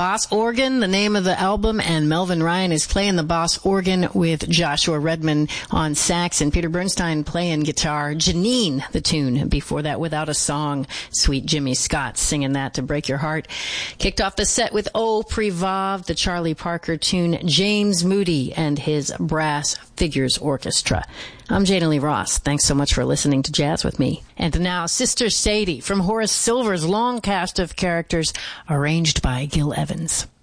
Boss Organ, the name of the album, and Melvin Ryan is playing the boss organ with Joshua Redman on sax and Peter Bernstein playing guitar. Janine, the tune. Before that, Without a Song, Sweet Jimmy Scott singing that to break your heart. Kicked off the set with O Privav, the Charlie Parker tune, James Moody and his Brass Figures Orchestra. I'm Jada Lee Ross. Thanks so much for listening to Jazz with me. And now, Sister Sadie from Horace Silver's long cast of characters, arranged by Gil Evans.